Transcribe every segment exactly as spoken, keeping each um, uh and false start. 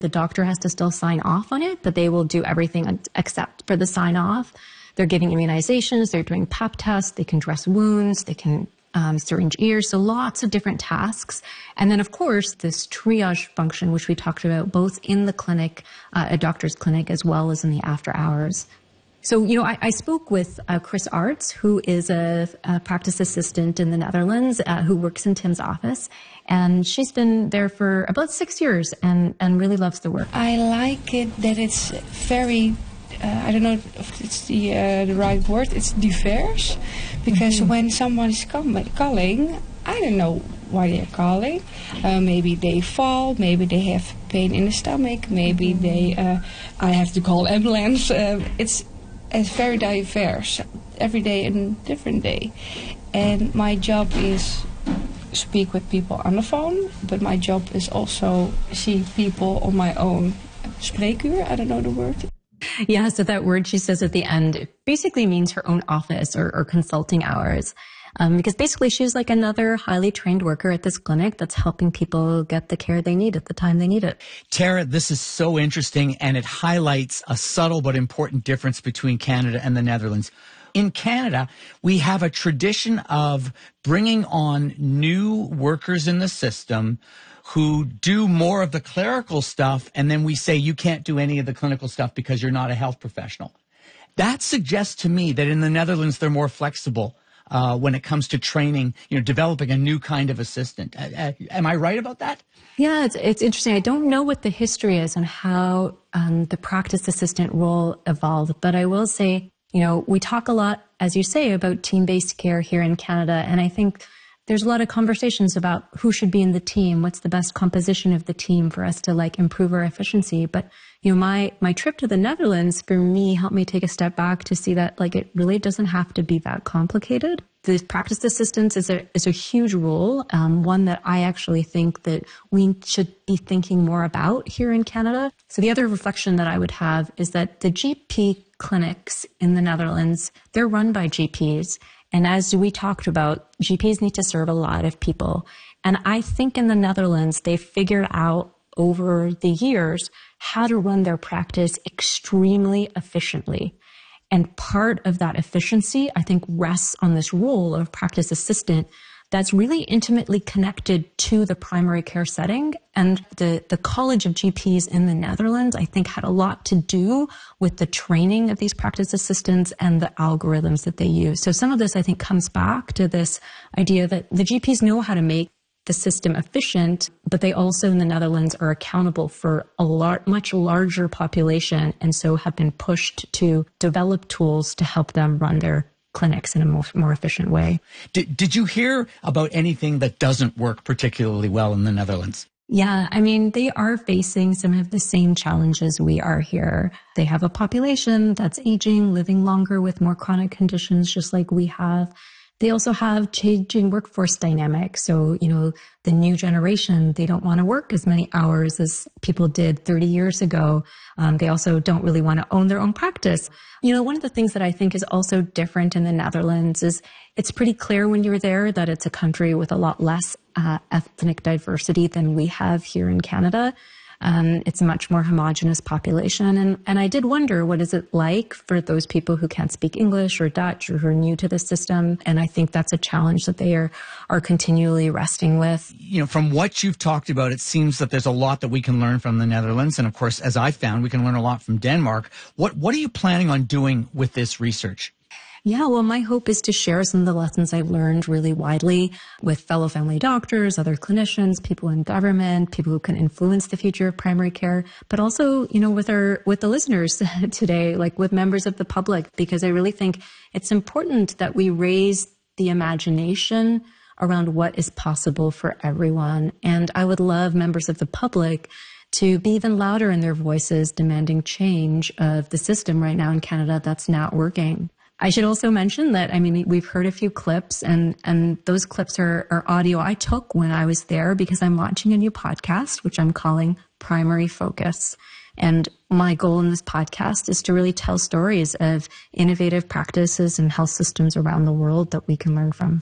The doctor has to still sign off on it, but they will do everything except for the sign off. They're giving immunizations, they're doing pap tests, they can dress wounds, they can um, syringe ears, so lots of different tasks. And then, of course, this triage function, which we talked about both in the clinic, uh, a doctor's clinic, as well as in the after hours. So, you know, I, I spoke with uh, Chris Arts, who is a, a practice assistant in the Netherlands, uh, who works in Tim's office. And she's been there for about six years and, and really loves the work. I like it that it's very... Uh, I don't know if it's the uh, the right word. It's diverse, because mm-hmm. when someone is com- calling, I don't know why they're calling. Uh, maybe they fall. Maybe they have pain in the stomach. Maybe mm-hmm. they. Uh, I have to call ambulance. Uh, it's it's very diverse. Every day a different day, and my job is speak with people on the phone. But my job is also see people on my own spreekuur. I don't know the word. Yeah, so that word she says at the end basically means her own office or, or consulting hours. Um, because basically she's like another highly trained worker at this clinic that's helping people get the care they need at the time they need it. Tara, this is so interesting, and it highlights a subtle but important difference between Canada and the Netherlands. In Canada, we have a tradition of bringing on new workers in the system who do more of the clerical stuff, and then we say you can't do any of the clinical stuff because you're not a health professional. That suggests to me that in the Netherlands, they're more flexible uh, when it comes to training, you know, developing a new kind of assistant. Uh, uh, am I right about that? Yeah, it's, it's interesting. I don't know what the history is on how um, the practice assistant role evolved, but I will say, you know, we talk a lot, as you say, about team-based care here in Canada, and I think there's a lot of conversations about who should be in the team, what's the best composition of the team for us to like improve our efficiency. But, you know, my, my trip to the Netherlands for me helped me take a step back to see that like it really doesn't have to be that complicated. The practice assistance is a, is a huge role, um, one that I actually think that we should be thinking more about here in Canada. So the other reflection that I would have is that the G P clinics in the Netherlands, they're run by G Ps. And as we talked about, G Ps need to serve a lot of people. And I think in the Netherlands, they've figured out over the years how to run their practice extremely efficiently. And part of that efficiency, I think, rests on this role of practice assistant that's really intimately connected to the primary care setting. And the, the College of G Ps in the Netherlands, I think, had a lot to do with the training of these practice assistants and the algorithms that they use. So some of this, I think, comes back to this idea that the G Ps know how to make the system efficient, but they also in the Netherlands are accountable for a lar- much larger population, and so have been pushed to develop tools to help them run their clinics in a more, more efficient way. Did, did you hear about anything that doesn't work particularly well in the Netherlands? Yeah, I mean, they are facing some of the same challenges we are here. They have a population that's aging, living longer with more chronic conditions, just like we have. They also have changing workforce dynamics. So, you know, the new generation, they don't want to work as many hours as people did thirty years ago. Um, they also don't really want to own their own practice. You know, one of the things that I think is also different in the Netherlands is it's pretty clear when you're there that it's a country with a lot less uh, ethnic diversity than we have here in Canada. Um, it's a much more homogenous population. And, and I did wonder, what is it like for those people who can't speak English or Dutch or who are new to the system? And I think that's a challenge that they are, are continually wrestling with. You know, from what you've talked about, it seems that there's a lot that we can learn from the Netherlands. And of course, as I found, we can learn a lot from Denmark. What, what are you planning on doing with this research? Yeah, well, my hope is to share some of the lessons I've learned really widely with fellow family doctors, other clinicians, people in government, people who can influence the future of primary care, but also, you know, with our, with the listeners today, like with members of the public, because I really think it's important that we raise the imagination around what is possible for everyone. And I would love members of the public to be even louder in their voices, demanding change of the system right now in Canada that's not working. I should also mention that, I mean, we've heard a few clips, and, and those clips are, are audio I took when I was there because I'm launching a new podcast, which I'm calling Primary Focus. And my goal in this podcast is to really tell stories of innovative practices and health systems around the world that we can learn from.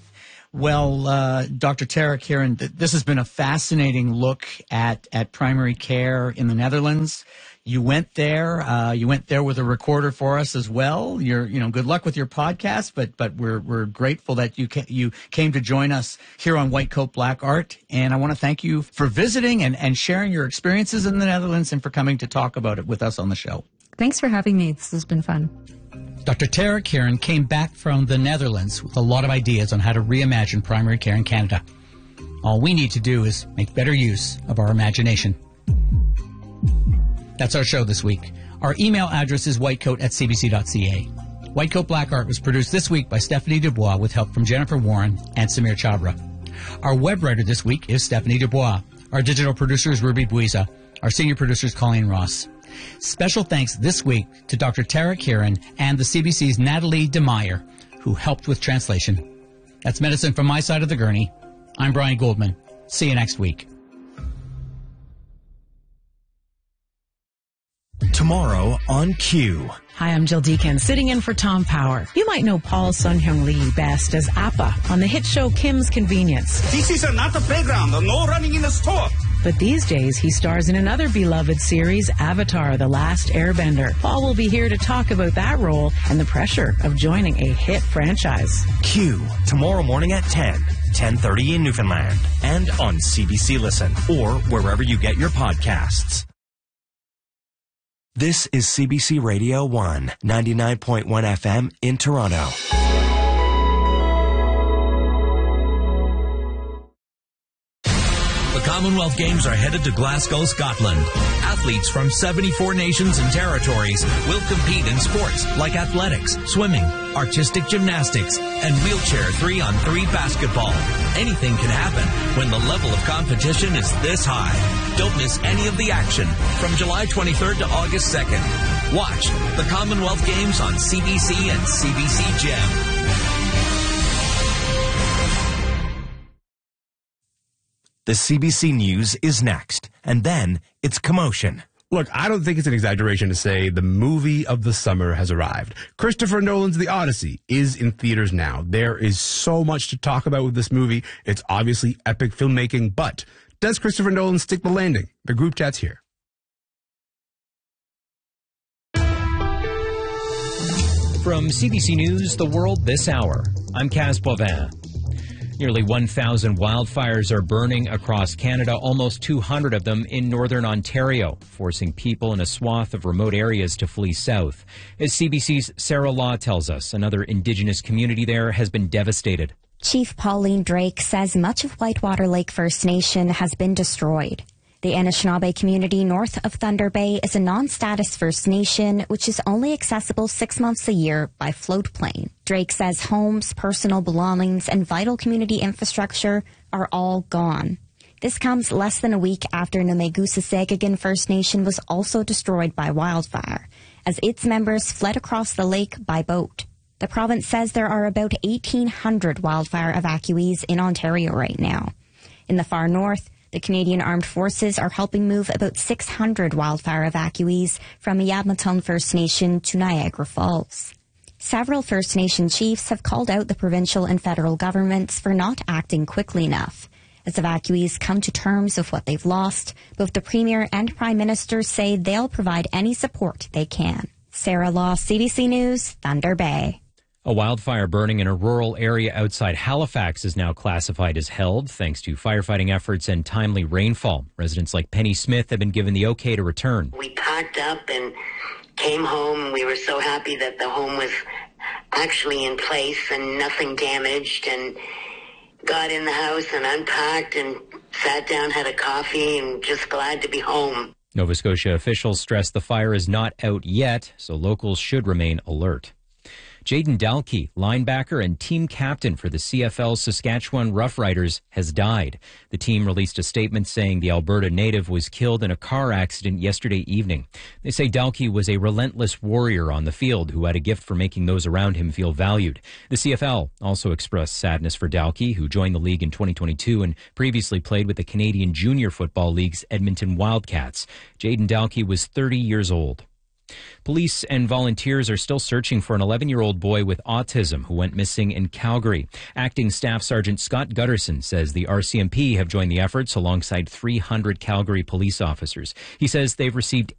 Well, uh, Doctor Tara Kieran, th- this has been a fascinating look at, at primary care in the Netherlands. You went there. Uh, you went there with a recorder for us as well. You're, you know, good luck with your podcast, but but we're we're grateful that you ca- you came to join us here on White Coat Black Art. And I want to thank you for visiting and, and sharing your experiences in the Netherlands and for coming to talk about it with us on the show. Thanks for having me. This has been fun. Doctor Tara Kieran came back from the Netherlands with a lot of ideas on how to reimagine primary care in Canada. All we need to do is make better use of our imagination. That's our show this week. Our email address is whitecoat at c b c dot c a. Whitecoat Black Art was produced this week by Stephanie Dubois with help from Jennifer Warren and Samir Chabra. Our web writer this week is Stephanie Dubois. Our digital producer is Ruby Buiza. Our senior producer is Colleen Ross. Special thanks this week to Doctor Tara Kieran and the C B C's Natalie DeMeyer, who helped with translation. That's medicine from my side of the gurney. I'm Brian Goldman. See you next week. Tomorrow on Q. Hi, I'm Jill Deacon, sitting in for Tom Power. You might know Paul Sun-Hyung Lee best as Appa on the hit show Kim's Convenience. This is not a playground, no running in the store. But these days, he stars in another beloved series, Avatar: The Last Airbender. Paul will be here to talk about that role and the pressure of joining a hit franchise. Q, tomorrow morning at ten, ten thirty in Newfoundland, and on C B C Listen, or wherever you get your podcasts. This is C B C Radio one, ninety-nine point one F M in Toronto. The Commonwealth Games are headed to Glasgow, Scotland. Athletes from seventy-four nations and territories will compete in sports like athletics, swimming, artistic gymnastics, and wheelchair three on three basketball. Anything can happen when the level of competition is this high. Don't miss any of the action from July twenty-third to August second. Watch the Commonwealth Games on C B C and C B C Gem. The C B C News is next, and then it's commotion. Look, I don't think it's an exaggeration to say the movie of the summer has arrived. Christopher Nolan's The Odyssey is in theaters now. There is so much to talk about with this movie. It's obviously epic filmmaking, but does Christopher Nolan stick the landing? The group chat's here. From C B C News, The World This Hour, I'm Kaz Pauvin. Nearly one thousand wildfires are burning across Canada, almost two hundred of them in northern Ontario, forcing people in a swath of remote areas to flee south. As C B C's Sarah Law tells us, another Indigenous community there has been devastated. Chief Pauline Drake says much of Whitewater Lake First Nation has been destroyed. The Anishinaabe community north of Thunder Bay is a non-status First Nation, which is only accessible six months a year by float plane. Drake says homes, personal belongings, and vital community infrastructure are all gone. This comes less than a week after Namegusa-Segagan First Nation was also destroyed by wildfire, as its members fled across the lake by boat. The province says there are about eighteen hundred wildfire evacuees in Ontario right now. In the far north, the Canadian Armed Forces are helping move about six hundred wildfire evacuees from Yadmatun First Nation to Niagara Falls. Several First Nation chiefs have called out the provincial and federal governments for not acting quickly enough. As evacuees come to terms with what they've lost, both the Premier and Prime Minister say they'll provide any support they can. Sarah Law, C B C News, Thunder Bay. A wildfire burning in a rural area outside Halifax is now classified as held, thanks to firefighting efforts and timely rainfall. Residents like Penny Smith have been given the okay to return. We packed up and came home. We were so happy that the home was actually in place and nothing damaged, and got in the house and unpacked and sat down, had a coffee, and just glad to be home. Nova Scotia officials stress the fire is not out yet, so locals should remain alert. Jayden Dalkey, linebacker and team captain for the C F L's Saskatchewan Roughriders, has died. The team released a statement saying the Alberta native was killed in a car accident yesterday evening. They say Dalkey was a relentless warrior on the field who had a gift for making those around him feel valued. The C F L also expressed sadness for Dalkey, who joined the league in twenty twenty-two and previously played with the Canadian Junior Football League's Edmonton Wildcats. Jayden Dalkey was thirty years old. Police and volunteers are still searching for an eleven-year-old boy with autism who went missing in Calgary. Acting Staff Sergeant Scott Gutterson says the R C M P have joined the efforts alongside three hundred Calgary police officers. He says they've received